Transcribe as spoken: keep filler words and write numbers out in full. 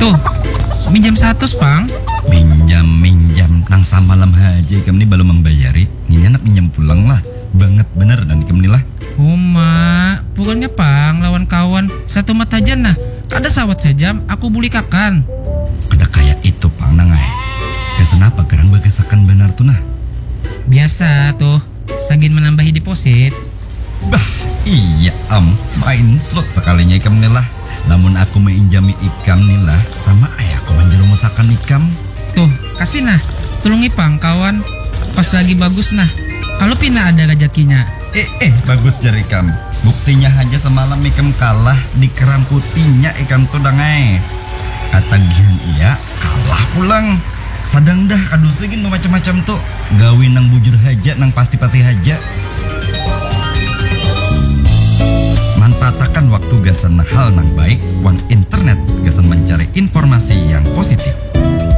Tuh, minjam satu, Pang. Minjam, minjam. Nang samalam haji ikam ni belum membayari. Ini anak minjam pulang lah. Banget bener dan ikam ni lah. Oh, mak. Bukannya, Pang, lawan kawan. Satu mata aja nah. Ada sawat sejam, aku buli kakan. Ada kayak itu, Pang, nangai. Kesan apa kerang bagasakan benar tuh nah? Biasa tuh, sagin menambahi deposit. Bah, iya am, main slot sekalinya ikam ni lah. Namun aku menginjami ikam ni lah, sama ayahku menjeru masakan ikam. Tuh, kasih nah. Tulungi Pang, kawan. Pas lagi bagus nah. Kalau pina ada rezekinya. Eh, eh, bagus jari ikam. Buktinya hanya semalam ikam kalah di keran putihnya ikam tuh dangai. Katagihan iya, kalah pulang. Sadang dah aduh segin macam-macam tuh. Gawin nang bujur haja, nang pasti-pasti haja. Manfaatkan waktu gasan hal nang baik, wan internet gasan mencari informasi yang positif.